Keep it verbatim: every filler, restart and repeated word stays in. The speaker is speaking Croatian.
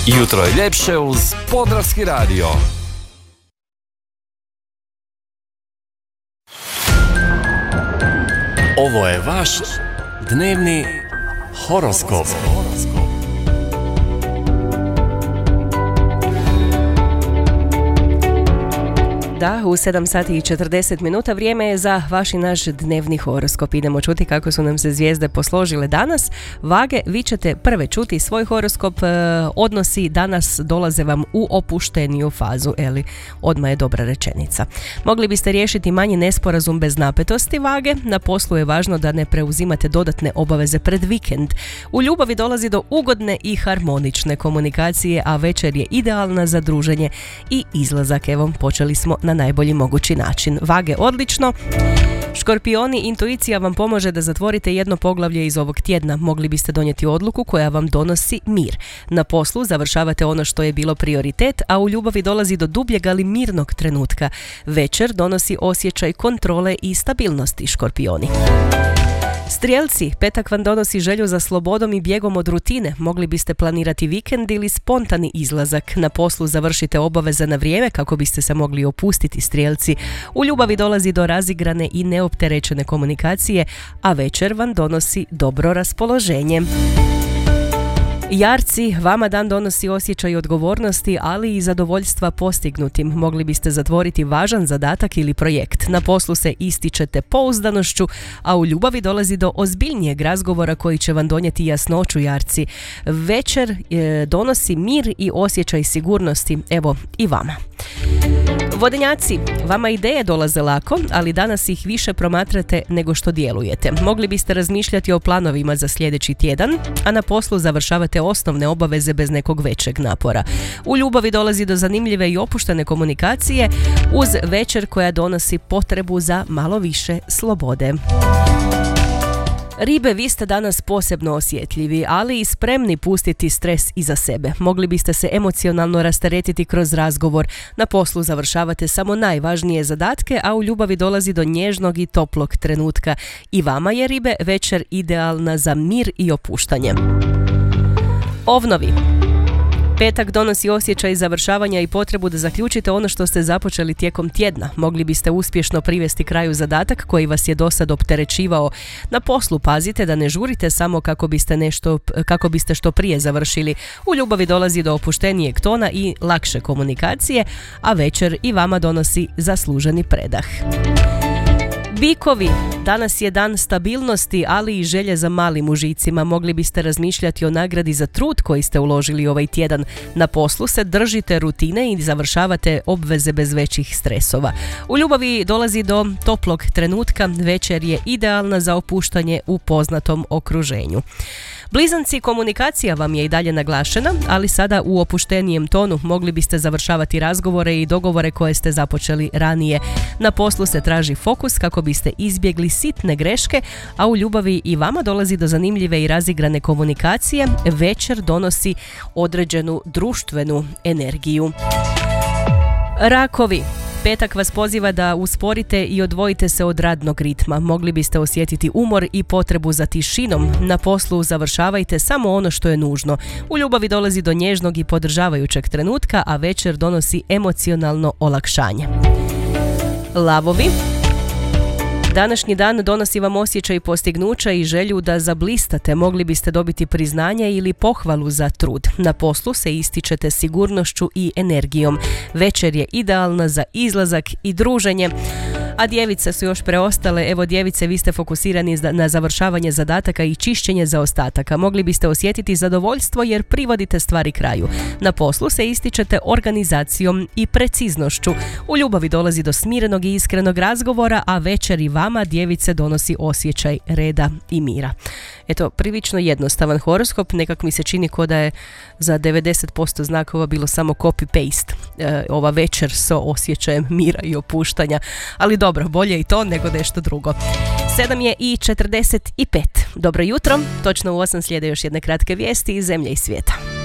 Jutro je ljepše uz Podravski radio. Ovo je vaš dnevni horoskop. Da, u sedam sati i četrdeset minuta vrijeme je za vaš i naš dnevni horoskop. Idemo čuti kako su nam se zvijezde posložile danas. Vage, vi ćete prve čuti svoj horoskop. E, odnosi danas dolaze vam u opušteniju fazu, eli odmah je dobra rečenica. Mogli biste riješiti manji nesporazum bez napetosti, Vage. Na poslu je važno da ne preuzimate dodatne obaveze pred vikend. U ljubavi dolazi do ugodne i harmonične komunikacije, a večer je idealna za druženje i izlazak. Evo, počeli smo na najbolji mogući način. Vage, odlično. Škorpioni, intuicija vam pomaže da zatvorite jedno poglavlje iz ovog tjedna. Mogli biste donijeti odluku koja vam donosi mir. Na poslu završavate ono što je bilo prioritet, a u ljubavi dolazi do dubljeg ali mirnog trenutka. Večer donosi osjećaj kontrole i stabilnosti, Škorpioni. Strijelci, petak vam donosi želju za slobodom i bjegom od rutine. Mogli biste planirati vikend ili spontani izlazak. Na poslu završite obaveze na vrijeme kako biste se mogli opustiti, Strijelci. U ljubavi dolazi do razigrane i neopterećene komunikacije, a večer vam donosi dobro raspoloženje. Jarci, vama dan donosi osjećaj odgovornosti, ali i zadovoljstva postignutim. Mogli biste zatvoriti važan zadatak ili projekt. Na poslu se ističete pouzdanošću, a u ljubavi dolazi do ozbiljnijeg razgovora koji će vam donijeti jasnoću, Jarci. Večer e, donosi mir i osjećaj sigurnosti, evo i vama. Vodenjaci, vama ideje dolaze lako, ali danas ih više promatrate nego što djelujete. Mogli biste razmišljati o planovima za sljedeći tjedan, a na poslu završavate osnovne obaveze bez nekog većeg napora. U ljubavi dolazi do zanimljive i opuštene komunikacije uz večer koja donosi potrebu za malo više slobode. Ribe, vi ste danas posebno osjetljivi, ali i spremni pustiti stres iza sebe. Mogli biste se emocionalno rasteretiti kroz razgovor. Na poslu završavate samo najvažnije zadatke, a u ljubavi dolazi do nježnog i toplog trenutka. I vama je, Ribe, večer idealna za mir i opuštanje. Ovnovi, petak donosi osjećaj završavanja i potrebu da zaključite ono što ste započeli tijekom tjedna. Mogli biste uspješno privesti kraju zadatak koji vas je dosad opterećivao. Na poslu pazite da ne žurite samo kako biste nešto, kako biste što prije završili. U ljubavi dolazi do opuštenijeg tona i lakše komunikacije, a večer i vama donosi zasluženi predah. Bikovi, danas je dan stabilnosti, ali i želje za malim užicima. Mogli biste razmišljati o nagradi za trud koji ste uložili ovaj tjedan. Na poslu se držite rutine i završavate obveze bez većih stresova. U ljubavi dolazi do toplog trenutka, večer je idealna za opuštanje u poznatom okruženju. Blizanci, komunikacija vam je i dalje naglašena, ali sada u opuštenijem tonu. Mogli biste završavati razgovore i dogovore koje ste započeli ranije. Na poslu se traži fokus kako biste izbjegli sitne greške, a u ljubavi i vama dolazi do zanimljive i razigrane komunikacije. Večer donosi određenu društvenu energiju. Rakovi, petak vas poziva da usporite i odvojite se od radnog ritma. Mogli biste osjetiti umor i potrebu za tišinom. Na poslu završavajte samo ono što je nužno. U ljubavi dolazi do nježnog i podržavajućeg trenutka, a večer donosi emocionalno olakšanje. Lavovi, današnji dan donosi vam osjećaj postignuća i želju da zablistate. Mogli biste dobiti priznanje ili pohvalu za trud. Na poslu se ističete sigurnošću i energijom. Večer je idealna za izlazak i druženje. A djevice su još preostale. Evo, djevice, vi ste fokusirani na završavanje zadataka i čišćenje zaostataka. Mogli biste osjetiti zadovoljstvo jer privodite stvari kraju. Na poslu se ističete organizacijom i preciznošću. U ljubavi dolazi do smirenog i iskrenog razgovora, a večer i vama, djevice, donosi osjećaj reda i mira. Eto, prilično jednostavan horoskop, nekak mi se čini ko da je za devedeset posto znakova bilo samo copy-paste. E, ova večer so osjećajem mira i opuštanja, ali dobro, bolje i to nego nešto drugo. sedam je i četrdeset pet. Dobro jutro, točno u osam slijede još jedne kratke vijesti iz zemlje i svijeta.